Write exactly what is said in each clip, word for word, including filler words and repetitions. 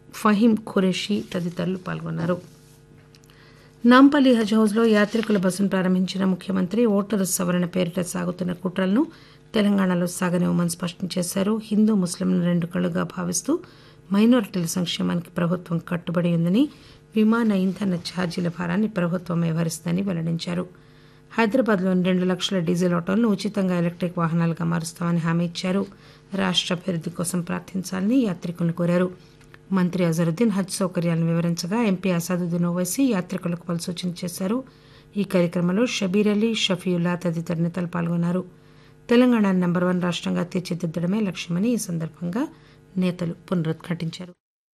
ఫహీం ఖురేషీ తదితరులు పాల్గొన్నారు. నాంపల్లి హజ్ హౌస్లో యాత్రికుల బస్సును ప్రారంభించిన ముఖ్యమంత్రి ఓటరు సవరణ పేరిట సాగుతున్న కుట్రలను తెలంగాణలో సాగనివ్వమని స్పష్టం చేశారు. హిందూ ముస్లింలను రెండు కళ్లుగా భావిస్తూ మైనారిటీల సంక్షేమానికి ప్రభుత్వం కట్టుబడి ఉందని, విమాన ఇంధన ఛార్జీల భారాన్ని ప్రభుత్వమే భరిస్తుందని వెల్లడించారు. హైదరాబాద్లోని రెండు లక్షల డీజిల్ ఆటోలను ఉచితంగా ఎలక్టిక్ వాహనాలుగా మారుస్తామని హామీ ఇచ్చారు. రాష్ట్ర అభివృద్ధి కోసం ప్రార్థించాలని యాత్రికులను కోరారు. మంత్రి అజరుద్దీన్ హజ్ సౌకర్యాలను వివరించగా ఎంపీ అసాదుద్దీన్ ఓవైసీ యాత్రికులకు పలు సూచనలు చేశారు. ఈ కార్యక్రమంలో షబీర్ అలీ, షఫీయుల్లా తదితర నేతలు పాల్గొన్నారు. తెలంగాణ నెంబర్ వన్ రాష్ట్రంగా తీర్చిదిద్దడమే లక్ష్యమని ఈ సందర్భంగా నేతలు పునరుద్ఘాటించారు.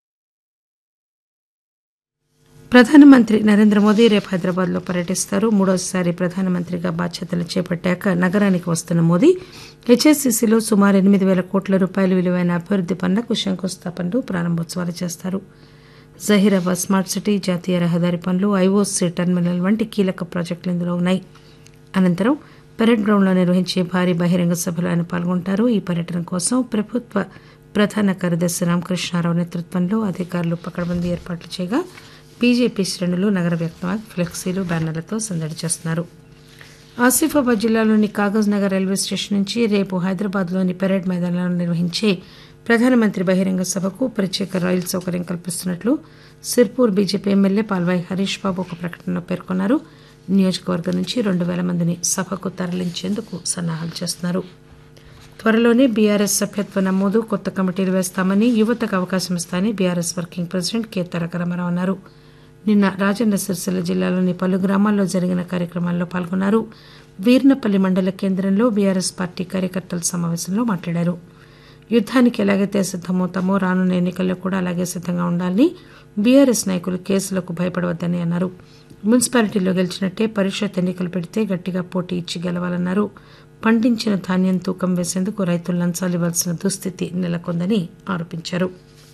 ప్రధానమంత్రి నరేంద్ర మోదీ రేపు హైదరాబాద్లో పర్యటిస్తారు. మూడోసారి ప్రధానమంత్రిగా బాధ్యతలు చేపట్టాక నగరానికి వస్తున్న మోదీ హెచ్ఎస్సీసీలో సుమారు ఎనిమిది వేల కోట్ల రూపాయల విలువైన అభివృద్ది పనులకు శంకుస్థాపనలు, ప్రారంభోత్సవాలు చేస్తారు. జహీరాబాద్ స్మార్ట్ సిటీ, జాతీయ రహదారి పనులు, ఐఓసీ టెర్మినల్ వంటి కీలక ప్రాజెక్టులు ఇందులో ఉన్నాయి. అనంతరం పరేడ్ గ్రౌండ్లో నిర్వహించే భారీ బహిరంగ సభలో ఆయన పాల్గొంటారు. ఈ పర్యటన కోసం ప్రభుత్వ ప్రధాన కార్యదర్శి రామకృష్ణారావు నేతృత్వంలో అధికారులు పకడ్బందీ ఏర్పాట్లు చేయగా బీజేపీ శ్రేణులు నగర వ్యాప్తంగా ఫ్లెక్సీలు, బ్యానర్లతో సందడి చేస్తున్నారు. ఆసిఫాబాద్ జిల్లాలోని కాగజ్ నగర్ రైల్వే స్టేషన్ నుంచి రేపు హైదరాబాద్లోని పరేడ్ మైదానంలో నిర్వహించే ప్రధానమంత్రి బహిరంగ సభకు ప్రత్యేక రైలు సౌకర్యం కల్పిస్తున్నట్లు సిర్పూర్ బీజేపీ ఎమ్మెల్యే పాల్వాయి హరీష్ బాబు ఒక ప్రకటనలో పేర్కొన్నారు. నియోజకవర్గం నుంచి రెండు వేల మందిని సభకు తరలించేందుకు సన్నాహాలు చేస్తున్నారు. త్వరలోనే బీఆర్ఎస్ సభ్యత్వ నమోదు, కొత్త కమిటీలు వేస్తామని, యువతకు అవకాశం ఇస్తామని బీఆర్ఎస్ వర్కింగ్ ప్రెసిడెంట్ కె తారక రామారావు అన్నారు. నిన్న రాజన్న సిరిసిల్ల జిల్లాలోని పలు గ్రామాల్లో జరిగిన కార్యక్రమాల్లో పాల్గొన్నారు. వీర్నపల్లి మండల కేంద్రంలో బీఆర్ఎస్ పార్టీ కార్యకర్తల సమావేశంలో మాట్లాడారు. యుద్దానికి ఎలాగైతే సిద్దమవుతామో రానున్న ఎన్నికల్లో కూడా అలాగే సిద్దంగా ఉండాలని, బీఆర్ఎస్ నాయకులు కేసులకు భయపడవద్దని అన్నారు. మున్సిపాలిటీలో గెలిచినట్టే పరిషత్ ఎన్నికలు పెడితే గట్టిగా పోటీ ఇచ్చి గెలవాలన్నారు. పండించిన ధాన్యం తూకం వేసేందుకు రైతులు లంచాలు ఇవ్వాల్సిన దుస్థితి నెలకొందని ఆరోపించారు.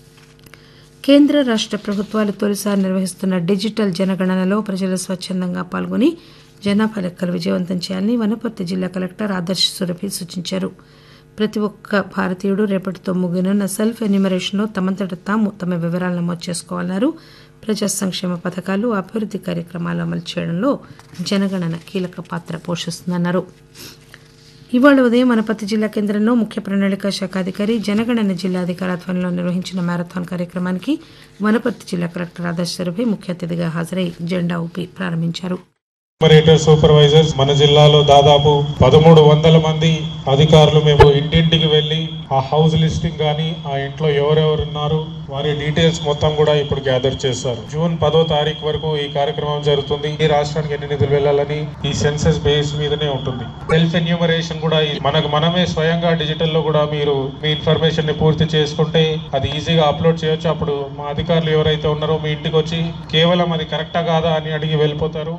కేంద్ర రాష్ట ప్రభుత్వాలు తొలిసారి నిర్వహిస్తున్న డిజిటల్ జనగణనలో ప్రజలు స్వచ్చందంగా పాల్గొని జనాభా లెక్కలు విజయవంతం చేయాలని వనపర్తి జిల్లా కలెక్టర్ ఆదర్శ్ సురభి సూచించారు. ప్రతి ఒక్క భారతీయుడు రేపటితో ముగినున్న సెల్ఫ్ ఎన్యూమరేషన్లో తమంతట తాము తమ వివరాలు నమోదు చేసుకోవాలన్నారు. ప్రజా సంక్షేమ పథకాలు, అభివృద్ది కార్యక్రమాలు అమలు చేయడంలో జనగణన కీలక పాత్ర పోషిస్తుందన్నారు. ఇవాళ ఉదయం వనపర్తి జిల్లా కేంద్రంలో ముఖ్య ప్రణాళిక శాఖ అధికారి, జనగణన జిల్లా అధికారి ఆధ్వర్యంలో నిర్వహించిన మ్యారథాన్ కార్యక్రమానికి వనపర్తి జిల్లా కలెక్టర్ ఆదర్శ్ సురభి ముఖ్య అతిథిగా హాజరై జెండా ఊపి ప్రారంభించారు. సూపర్వైజర్స్ మన జిల్లాలో దాదాపు పదమూడు వందల మంది అధికారులు మేము ఇంటింటికి వెళ్లి ఆ హౌస్ లిస్టింగ్ గానీ, ఆ ఇంట్లో ఎవరెవరు ఉన్నారు వారి డీటెయిల్స్ మొత్తం కూడా ఇప్పుడు గ్యాదర్ చేస్తారు. జూన్ పదో తారీఖు వరకు ఈ కార్యక్రమం జరుగుతుంది. ఈ రాష్ట్రానికి ఎన్ని నిధులు వెళ్లాలని ఈ సెన్సస్ బేస్ మీదనే ఉంటుంది. సెల్ఫ్ ఎన్యూమరేషన్ కూడా మనకు మనమే స్వయంగా డిజిటల్ లో కూడా మీరు మీ ఇన్ఫర్మేషన్ ని పూర్తి చేసుకుంటే అది ఈజీగా అప్లోడ్ చేయొచ్చు. అప్పుడు మా అధికారులు ఎవరైతే ఉన్నారో మీ ఇంటికి వచ్చి కేవలం అది కరెక్టా కాదా అని అడిగి వెళ్ళిపోతారు.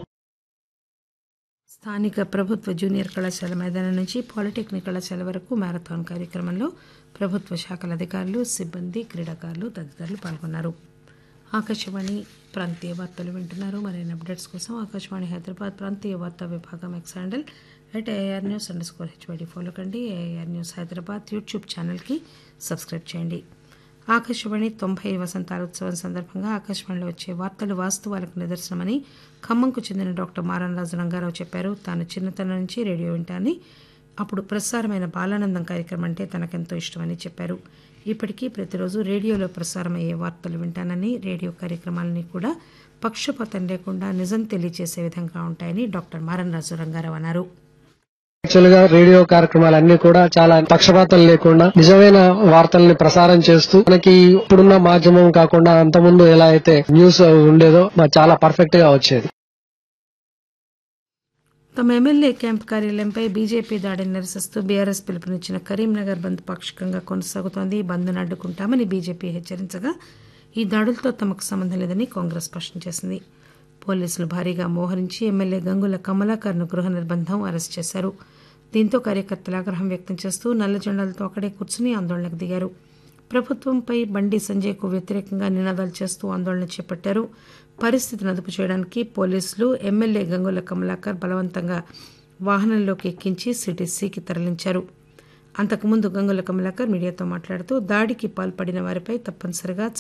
స్థానిక ప్రభుత్వ జూనియర్ కళాశాల మైదానం నుంచి పాలిటెక్నిక్ కళాశాల వరకు మ్యారథాన్ కార్యక్రమంలో ప్రభుత్వ శాఖల అధికారులు, సిబ్బంది, క్రీడాకారులు తదితరులు పాల్గొన్నారు. ఆకాశవాణి ప్రాంతీయ వార్తలు వింటున్నారు. మరిన్ని అప్డేట్స్ కోసం ఆకాశవాణి హైదరాబాద్ ప్రాంతీయ వార్తా విభాగం X handle at AR news under score HYD follow కండి. ఏఆర్ న్యూస్ హైదరాబాద్ యూట్యూబ్ ఛానల్కి సబ్స్క్రైబ్ చేయండి. ఆకాశవాణి తొంభై వసంతాల ఉత్సవం సందర్భంగా ఆకాశవాణిలో వచ్చే వార్తలు వాస్తవాలకు నిదర్శనమని ఖమ్మంకు చెందిన డాక్టర్ మారన్రాజు రంగారావు చెప్పారు. తాను చిన్నతనం నుంచి రేడియో వింటానని, అప్పుడు ప్రసారమైన బాలానందం కార్యక్రమం అంటే తనకెంతో ఇష్టమని చెప్పారు. ఇప్పటికీ ప్రతిరోజు రేడియోలో ప్రసారమయ్యే వార్తలు వింటానని, రేడియో కార్యక్రమాలని కూడా పక్షపాతం లేకుండా నిజం తెలియజేసే విధంగా ఉంటాయని డాక్టర్ మారన్రాజు రంగారావు అన్నారు. యాక్చువల్ గా రేడియో కార్యక్రమాలన్నీ కూడా చాలా పక్షపాతం లేకుండా నిజమైన వార్తల్ని ప్రసారం చేస్తూ మనకి ఇప్పుడున్న మాధ్యమం కాకుండా అంతకుముందు ఎలా అయితే న్యూస్ ఉండేదో చాలా పర్ఫెక్ట్ గా వచ్చేది. తమ ఎమ్మెల్యే క్యాంప్ కార్యాలయంపై బీజేపీ దాడిని నిరసిస్తూ బీఆర్ఎస్ పిలుపునిచ్చిన కరీంనగర్ బంద్ పాక్షికంగా కొనసాగుతోంది. బంద్ను అడ్డుకుంటామని బీజేపీ హెచ్చరించగా ఈ దాడులతో తమకు సంబంధం లేదని కాంగ్రెస్ స్పష్టం చేసింది. పోలీసులు భారీగా మోహరించి ఎమ్మెల్యే గంగుల కమలాకర్ను గృహ నిర్బంధం అరెస్ట్ చేశారు. దీంతో కార్యకర్తలు ఆగ్రహం వ్యక్తం చేస్తూ నల్ల జెండాలతో అక్కడే కూర్చుని ఆందోళనకు దిగారు. ప్రభుత్వంపై బండి సంజయ్కు వ్యతిరేకంగా నినాదాలు చేస్తూ ఆందోళన చేపట్టారు. పరిస్థితిని అదుపు చేయడానికి పోలీసులు ఎమ్మెల్యే గంగుల కమలాకర్ బలవంతంగా వాహనంలోకి ఎక్కించి సిటీసీకి తరలించారు. అంతకుముందు గంగుల కమలాకర్ మీడియాతో మాట్లాడుతూ దాడికి పాల్పడిన వారిపై తప్పనిసరిగా